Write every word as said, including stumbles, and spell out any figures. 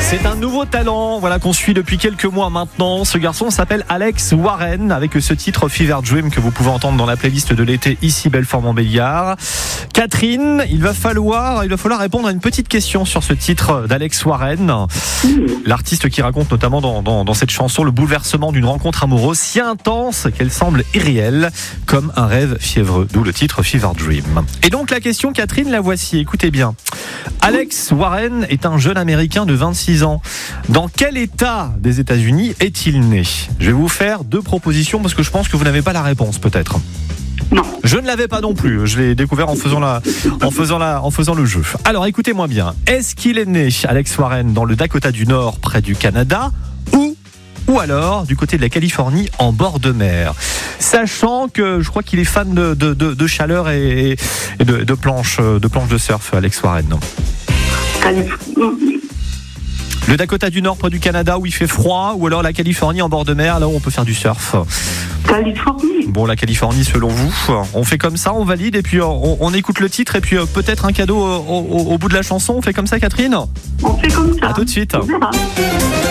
C'est un nouveau talent, voilà, qu'on suit depuis quelques mois maintenant. Ce garçon s'appelle Alex Warren, avec ce titre Fever Dream que vous pouvez entendre dans la playlist de l'été ici Belfort-Montbéliard. Catherine, il va falloir, il va falloir répondre à une petite question sur ce titre d'Alex Warren, l'artiste qui raconte notamment dans, dans, dans cette chanson le bouleversement d'une rencontre amoureuse si intense qu'elle semble irréelle, comme un rêve fiévreux, d'où le titre Fever Dream. Et donc la question, Catherine, la voici, écoutez bien. Alex Warren est un jeune Américain de vingt-six ans. Dans quel état des États-Unis est-il né ? Je vais vous faire deux propositions parce que je pense que vous n'avez pas la réponse peut-être. Non. Je ne l'avais pas non plus. Je l'ai découvert en faisant la, en faisant la, en faisant le jeu. Alors écoutez-moi bien. Est-ce qu'il est né, Alex Warren, dans le Dakota du Nord, près du Canada, ou ou alors du côté de la Californie, en bord de mer, sachant que je crois qu'il est fan de, de, de, de chaleur et, et de, de planches de planches de surf, Alex Warren. Californie. Le Dakota du Nord près du Canada où il fait froid, ou alors la Californie en bord de mer, là où on peut faire du surf. Californie. Bon, la Californie selon vous, on fait comme ça, on valide et puis on, on écoute le titre et puis peut-être un cadeau au, au, au bout de la chanson. On fait comme ça, Catherine ? On fait comme ça. À tout de suite.